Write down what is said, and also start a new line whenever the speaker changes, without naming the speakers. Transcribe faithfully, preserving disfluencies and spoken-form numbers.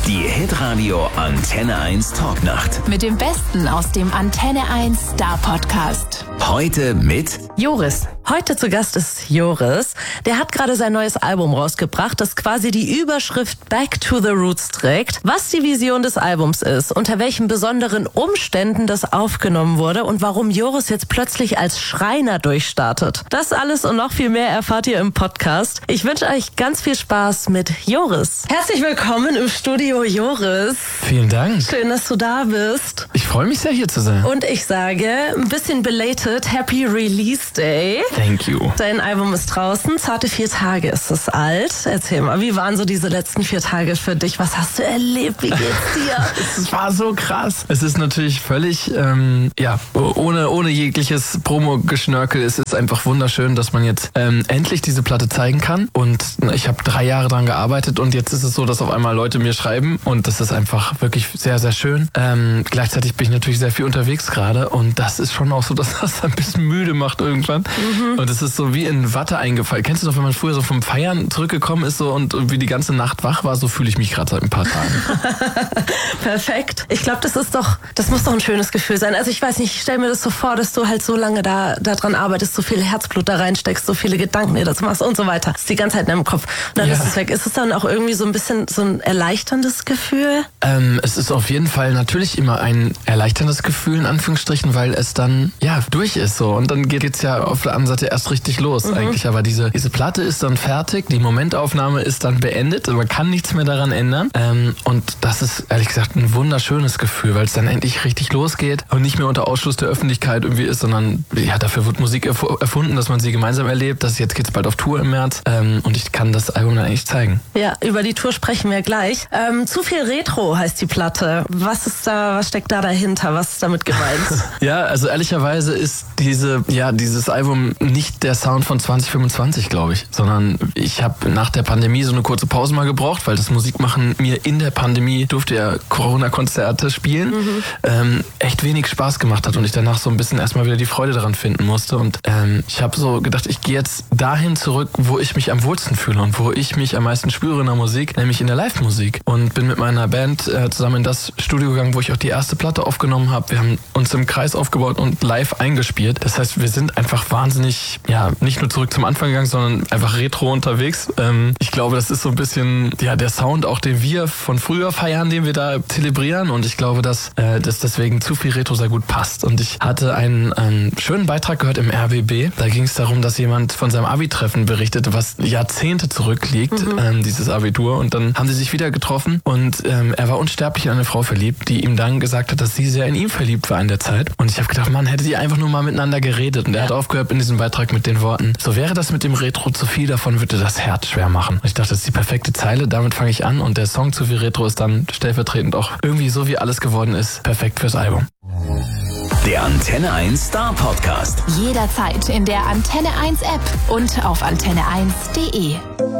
Die Hitradio Antenne eins Talknacht.
Mit dem Besten aus dem Antenne eins Star Podcast.
Heute mit
Joris. Heute zu Gast ist Joris. Der hat gerade sein neues Album rausgebracht, das quasi die Überschrift Back to the Roots trägt. Was die Vision des Albums ist, unter welchen besonderen Umständen das aufgenommen wurde und warum Joris jetzt plötzlich als Schreiner durchstartet. Das alles und noch viel mehr erfahrt ihr im Podcast. Ich wünsche euch ganz viel Spaß mit Joris. Herzlich willkommen im Studio, Joris.
Vielen Dank.
Schön, dass du da bist.
Ich freue mich sehr, hier zu sein.
Und ich sage, ein bisschen belated, Happy Release Day.
Thank you.
Dein Album ist draußen, zarte vier Tage ist es alt. Erzähl mal, wie waren so diese letzten vier Tage für dich? Was hast du erlebt? Wie geht's dir?
Es war so krass. Es ist natürlich völlig, ähm, ja, ohne, ohne jegliches Promo-Geschnörkel. Es ist einfach wunderschön, dass man jetzt ähm, endlich diese Platte zeigen kann. Und ich habe drei Jahre dran gearbeitet und jetzt ist es so, dass auf einmal Leute mir schreiben und das ist einfach wirklich sehr, sehr schön. Ähm, gleichzeitig bin ich natürlich sehr viel unterwegs gerade und das ist schon auch so, dass das ein bisschen müde macht irgendwann. Mhm. Und es ist so wie in Watte eingefallen. Kennst du noch, wenn man früher so vom Feiern zurückgekommen ist so und, und wie die ganze Nacht wach war? So fühle ich mich gerade seit ein paar Tagen.
Perfekt. Ich glaube, das ist doch, das muss doch ein schönes Gefühl sein. Also ich weiß nicht, ich stelle mir das so vor, dass du halt so lange da daran arbeitest, so viel Herzblut da reinsteckst, so viele Gedanken dir dazu machst und so weiter. Das ist die ganze Zeit in deinem Kopf. Und dann ja. ist es weg. Ist es dann auch irgendwie so ein bisschen so ein erleichterndes Gefühl?
Ähm, es ist auf jeden Fall natürlich immer ein erleichterndes Gefühl, in Anführungsstrichen, weil es dann, ja, durch ist so. Und dann geht's ja auf der anderen Seite erst richtig los mhm. eigentlich. Aber diese, diese Platte ist dann fertig, die Momentaufnahme ist dann beendet, man kann nichts mehr daran ändern. Ähm, und das ist, ehrlich gesagt, ein wunderschönes Gefühl, weil es dann endlich richtig losgeht und nicht mehr unter Ausschluss der Öffentlichkeit irgendwie ist, sondern ja, dafür wird Musik erf- erfunden, dass man sie gemeinsam erlebt. Das jetzt geht's bald auf Tour im März ähm, und ich kann das Album dann eigentlich zeigen.
Ja, über die Tour sprechen wir gleich. Ähm, zu viel Retro heißt die Platte. Was ist da, was steckt da dahinter? Was ist damit gemeint?
Ja, also ehrlicherweise ist diese, ja, dieses Album nicht der Sound von zwanzig fünfundzwanzig, glaube ich, sondern ich habe nach der Pandemie so eine kurze Pause mal gebraucht, weil das Musikmachen mir in der Pandemie, durfte ja Corona-Konzerte spielen, mhm. ähm, echt wenig Spaß gemacht hat und ich danach so ein bisschen erstmal wieder die Freude daran finden musste und ähm, ich habe so gedacht, ich gehe jetzt dahin zurück, wo ich mich am wohlsten fühle und wo ich mich am meisten spüre in der Musik, nämlich in der Live-Musik und bin mit meiner Band äh, zusammen in das Studio gegangen, wo ich auch die erste Platte aufgenommen habe. Wir haben uns im Kreis aufgebaut und live eingespielt. Das heißt, wir sind einfach wahnsinnig, ja, nicht nur zurück zum Anfang gegangen, sondern einfach retro unterwegs. Ähm, ich glaube, das ist so ein bisschen, ja, der Sound, auch den wir von früher feiern, den wir da zelebrieren und ich glaube, dass, äh, dass deswegen zu viel Retro sehr gut passt. Und ich hatte einen, einen schönen Beitrag gehört im R B B. Da ging es darum, dass jemand von seinem Abi-Treffen berichtete, was Jahrzehnte zurückliegt, mhm. ähm, dieses Abitur. Und dann haben sie sich wieder getroffen und ähm, er war unsterblich in eine Frau verliebt, die ihm dann gesagt hat, dass sie sehr in ihn verliebt war in der Zeit. Und ich habe gedacht, man, hätte die einfach nur mal miteinander geredet. Und er ja. hat aufgehört in diesem Beitrag mit den Worten, so wäre das mit dem Retro zu viel, davon würde das Herz schwer machen. Und ich dachte, das ist die perfekte Zeile, damit fange ich an. Und der Song zu viel Retro ist dann stellvertretend auch irgendwie so, wie alles geworden ist, perfekt fürs Album.
Der Antenne eins Star Podcast.
Jederzeit in der Antenne eins App und auf antenne eins punkt de.